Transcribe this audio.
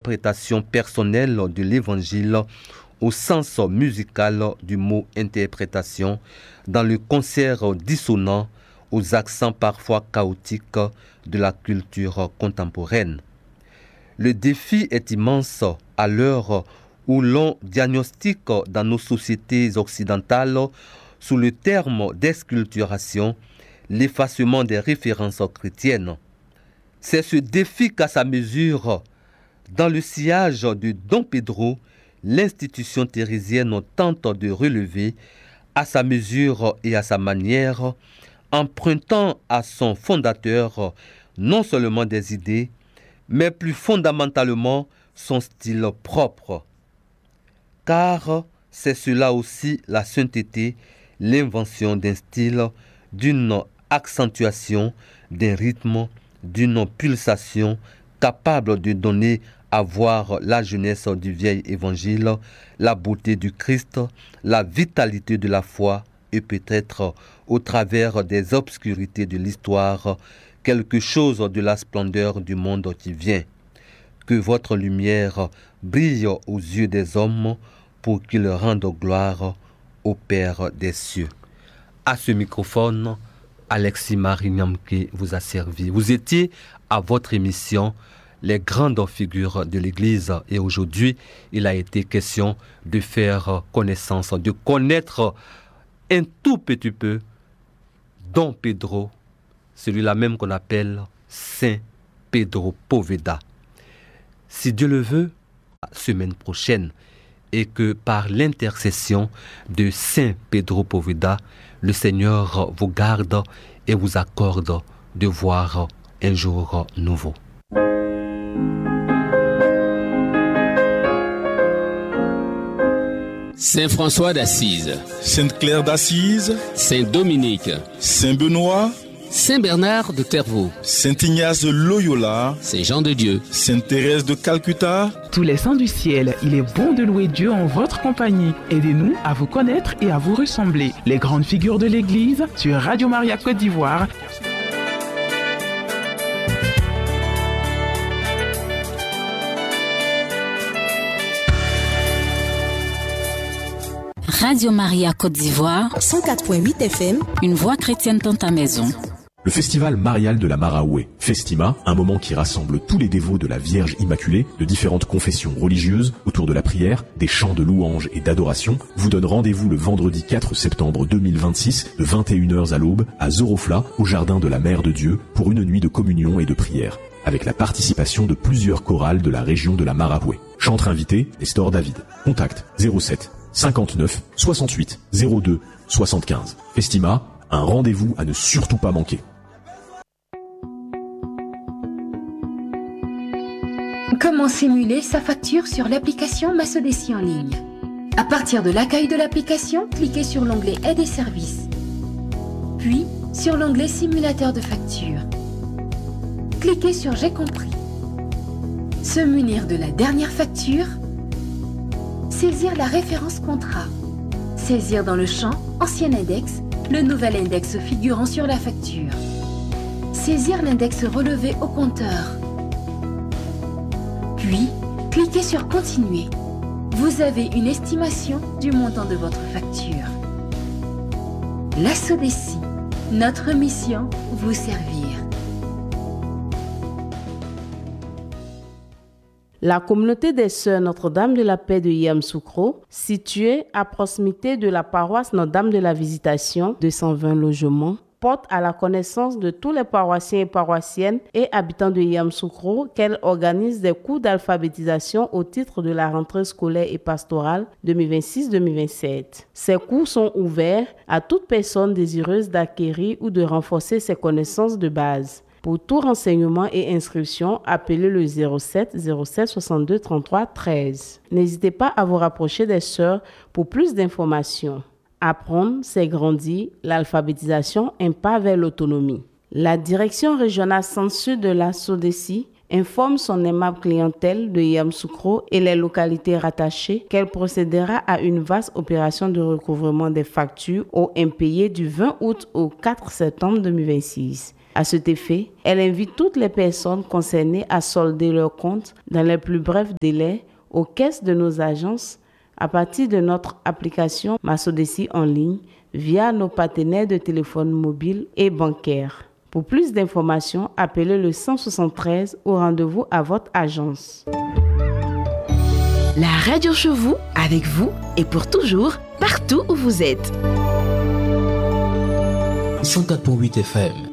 interprétation personnelle de l'Évangile au sens musical du mot interprétation, dans le concert dissonant aux accents parfois chaotiques de la culture contemporaine. Le défi est immense à l'heure où l'on diagnostique dans nos sociétés occidentales, sous le terme d'exculturation, l'effacement des références chrétiennes. C'est ce défi qu'à sa mesure, dans le sillage de Don Pedro, l'institution thérésienne tente de relever à sa mesure et à sa manière, empruntant à son fondateur non seulement des idées, mais plus fondamentalement son style propre. Car c'est cela aussi la sainteté, l'invention d'un style, d'une accentuation, d'un rythme, d'une pulsation capable de donner à voir la jeunesse du vieil évangile, la beauté du Christ, la vitalité de la foi et peut-être au travers des obscurités de l'histoire, quelque chose de la splendeur du monde qui vient. Que votre lumière brille aux yeux des hommes pour qu'ils rendent gloire au Père des cieux. À ce microphone, Alexis Marignamke vous a servi. Vous étiez à votre émission Les grandes figures de l'Église et aujourd'hui, il a été question de faire connaissance, de connaître un tout petit peu Don Pedro, celui-là même qu'on appelle Saint Pedro Poveda. Si Dieu le veut, la semaine prochaine, et que par l'intercession de Saint Pedro Poveda, le Seigneur vous garde et vous accorde de voir un jour nouveau. Saint François d'Assise, Sainte Claire d'Assise, Saint Dominique, Saint Benoît, Saint Bernard de Clairvaux, Saint Ignace de Loyola, Saint Jean de Dieu, Sainte Thérèse de Calcutta. Tous les saints du ciel, il est bon de louer Dieu en votre compagnie. Aidez-nous à vous connaître et à vous ressembler. Les grandes figures de l'Église sur Radio Maria Côte d'Ivoire. Radio Maria Côte d'Ivoire, 104.8 FM, une voix chrétienne dans ta maison. Le festival marial de la Maraoué, Festima, un moment qui rassemble tous les dévots de la Vierge Immaculée de différentes confessions religieuses autour de la prière, des chants de louanges et d'adoration, vous donne rendez-vous le vendredi 4 septembre 2026 de 21h à l'aube à Zorofla, au jardin de la Mère de Dieu, pour une nuit de communion et de prière, avec la participation de plusieurs chorales de la région de la Maraoué. Chantre invité, Nestor David. Contact 07 59 68 02 75. Festima, un rendez-vous à ne surtout pas manquer. Comment simuler sa facture sur l'application Massodessi en ligne? À partir de l'accueil de l'application, cliquez sur l'onglet Aide et services, puis sur l'onglet Simulateur de facture. Cliquez sur J'ai compris. Se munir de la dernière facture. Saisir la référence contrat. Saisir dans le champ Ancien index le nouvel index figurant sur la facture. Saisir l'index relevé au compteur. Puis, cliquez sur Continuer. Vous avez une estimation du montant de votre facture. La Sodessi, notre mission, vous servir. La communauté des Sœurs Notre-Dame de la Paix de Yamoussoukro, située à proximité de la paroisse Notre-Dame de la Visitation, 220 logements, porte à la connaissance de tous les paroissiens et paroissiennes et habitants de Yamoussoukro qu'elle organise des cours d'alphabétisation au titre de la rentrée scolaire et pastorale 2026-2027. Ces cours sont ouverts à toute personne désireuse d'acquérir ou de renforcer ses connaissances de base. Pour tout renseignement et inscription, appelez le 07 07 62 33 13. N'hésitez pas à vous rapprocher des sœurs pour plus d'informations. Apprendre, c'est grandir. L'alphabétisation, un pas vers l'autonomie. La direction régionale Centre-Sud de la Sodessi informe son aimable clientèle de Yamoussoukro et les localités rattachées qu'elle procédera à une vaste opération de recouvrement des factures aux impayés du 20 août au 4 septembre 2026. À cet effet, elle invite toutes les personnes concernées à solder leurs comptes dans les plus brefs délais aux caisses de nos agences à partir de notre application Masodeci en ligne via nos partenaires de téléphone mobile et bancaire. Pour plus d'informations, appelez le 173 ou rendez-vous à votre agence. La radio chez vous, avec vous et pour toujours, partout où vous êtes. 104.8 FM.